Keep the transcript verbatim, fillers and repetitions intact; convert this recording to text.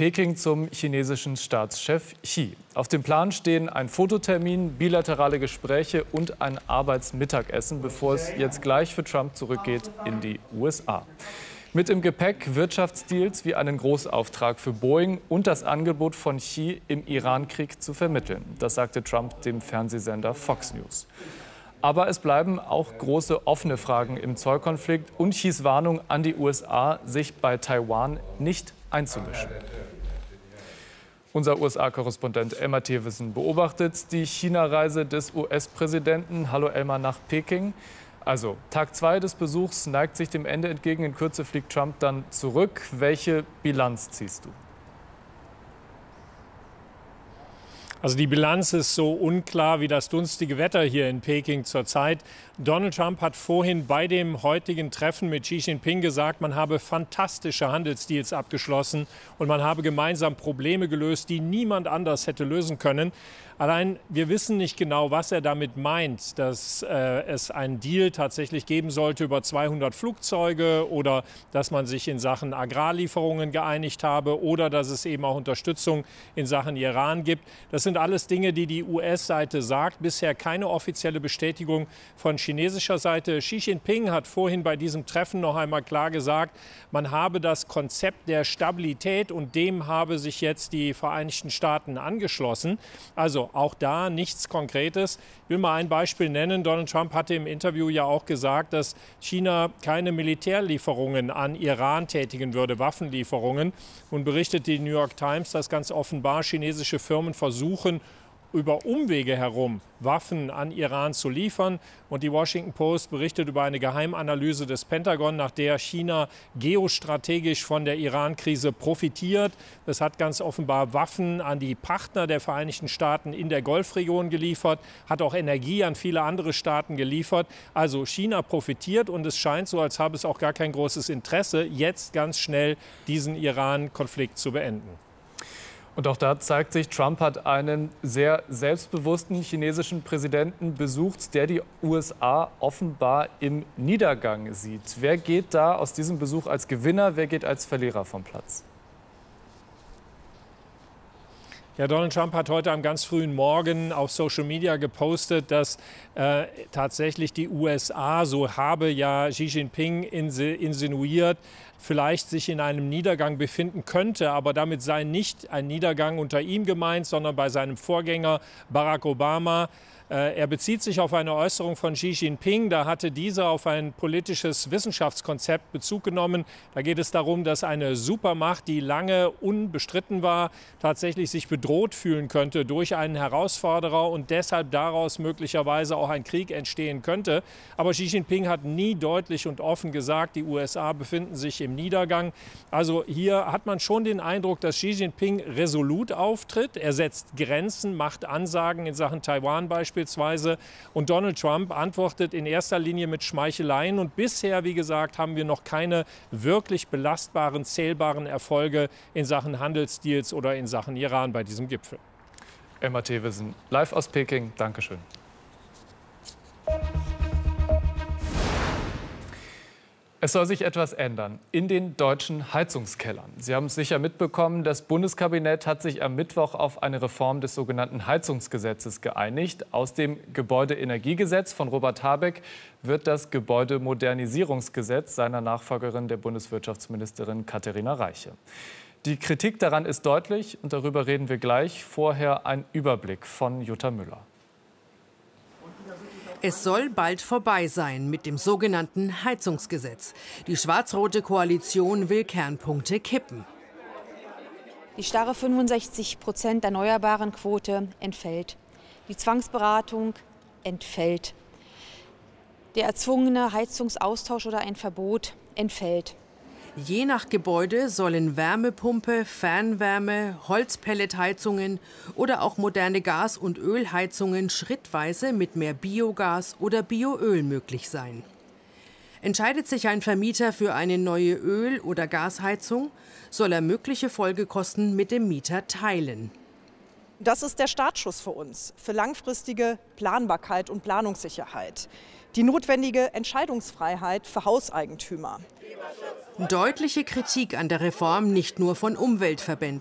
Peking zum chinesischen Staatschef Xi. Auf dem Plan stehen ein Fototermin, bilaterale Gespräche und ein Arbeitsmittagessen, bevor es jetzt gleich für Trump zurückgeht in die U S A. Mit im Gepäck Wirtschaftsdeals wie einen Großauftrag für Boeing und das Angebot von Xi, im Iran-Krieg zu vermitteln. Das sagte Trump dem Fernsehsender Fox News. Aber es bleiben auch große offene Fragen im Zollkonflikt und Xis Warnung an die U S A, sich bei Taiwan nicht einzumischen. Unser U S A-Korrespondent Elmar Thewissen beobachtet die China-Reise des U S-Präsidenten. Hallo Elmar, nach Peking. Also, Tag zwei des Besuchs neigt sich dem Ende entgegen. In Kürze fliegt Trump dann zurück. Welche Bilanz ziehst du? Also die Bilanz ist so unklar wie das dunstige Wetter hier in Peking zurzeit. Donald Trump hat vorhin bei dem heutigen Treffen mit Xi Jinping gesagt, man habe fantastische Handelsdeals abgeschlossen und man habe gemeinsam Probleme gelöst, die niemand anders hätte lösen können. Allein wir wissen nicht genau, was er damit meint, dass äh, es einen Deal tatsächlich geben sollte über zweihundert Flugzeuge oder dass man sich in Sachen Agrarlieferungen geeinigt habe oder dass es eben auch Unterstützung in Sachen Iran gibt. Das sind alles Dinge, die die U S-Seite sagt. Bisher keine offizielle Bestätigung von chinesischer Seite. Xi Jinping hat vorhin bei diesem Treffen noch einmal klar gesagt, man habe das Konzept der Stabilität und dem habe sich jetzt die Vereinigten Staaten angeschlossen. Also auch da nichts Konkretes. Ich will mal ein Beispiel nennen. Donald Trump hatte im Interview ja auch gesagt, dass China keine Militärlieferungen an Iran tätigen würde, Waffenlieferungen. Nun berichtet die New York Times, dass ganz offenbar chinesische Firmen versuchen, über Umwege herum Waffen an Iran zu liefern. Und die Washington Post berichtet über eine Geheimanalyse des Pentagon, nach der China geostrategisch von der Iran-Krise profitiert. Es hat ganz offenbar Waffen an die Partner der Vereinigten Staaten in der Golfregion geliefert, hat auch Energie an viele andere Staaten geliefert. Also China profitiert und es scheint so, als habe es auch gar kein großes Interesse, jetzt ganz schnell diesen Iran-Konflikt zu beenden. Und auch da zeigt sich, Trump hat einen sehr selbstbewussten chinesischen Präsidenten besucht, der die U S A offenbar im Niedergang sieht. Wer geht da aus diesem Besuch als Gewinner, wer geht als Verlierer vom Platz? Ja, Donald Trump hat heute am ganz frühen Morgen auf Social Media gepostet, dass äh, tatsächlich die U S A, so habe ja Xi Jinping insinuiert, vielleicht sich in einem Niedergang befinden könnte. Aber damit sei nicht ein Niedergang unter ihm gemeint, sondern bei seinem Vorgänger Barack Obama. Er bezieht sich auf eine Äußerung von Xi Jinping. Da hatte dieser auf ein politisches Wissenschaftskonzept Bezug genommen. Da geht es darum, dass eine Supermacht, die lange unbestritten war, tatsächlich sich bedroht fühlen könnte durch einen Herausforderer und deshalb daraus möglicherweise auch ein Krieg entstehen könnte. Aber Xi Jinping hat nie deutlich und offen gesagt, die U S A befinden sich im Niedergang. Also hier hat man schon den Eindruck, dass Xi Jinping resolut auftritt. Er setzt Grenzen, macht Ansagen in Sachen Taiwan beispielsweise. Und Donald Trump antwortet in erster Linie mit Schmeicheleien. Und bisher, wie gesagt, haben wir noch keine wirklich belastbaren, zählbaren Erfolge in Sachen Handelsdeals oder in Sachen Iran bei diesem Gipfel. Elmar Thewissen, live aus Peking. Dankeschön. Es soll sich etwas ändern in den deutschen Heizungskellern. Sie haben es sicher mitbekommen, das Bundeskabinett hat sich am Mittwoch auf eine Reform des sogenannten Heizungsgesetzes geeinigt. Aus dem Gebäudeenergiegesetz von Robert Habeck wird das Gebäudemodernisierungsgesetz seiner Nachfolgerin, der Bundeswirtschaftsministerin Katharina Reiche. Die Kritik daran ist deutlich und darüber reden wir gleich. Vorher ein Überblick von Jutta Müller. Es soll bald vorbei sein mit dem sogenannten Heizungsgesetz. Die schwarz-rote Koalition will Kernpunkte kippen. Die starre fünfundsechzig Prozent erneuerbaren Quote entfällt. Die Zwangsberatung entfällt. Der erzwungene Heizungsaustausch oder ein Verbot entfällt. Je nach Gebäude sollen Wärmepumpe, Fernwärme, Holzpelletheizungen oder auch moderne Gas- und Ölheizungen schrittweise mit mehr Biogas oder Bioöl möglich sein. Entscheidet sich ein Vermieter für eine neue Öl- oder Gasheizung, soll er mögliche Folgekosten mit dem Mieter teilen. Das ist der Startschuss für uns, für langfristige Planbarkeit und Planungssicherheit. Die notwendige Entscheidungsfreiheit für Hauseigentümer. Deutliche Kritik an der Reform nicht nur von Umweltverbänden.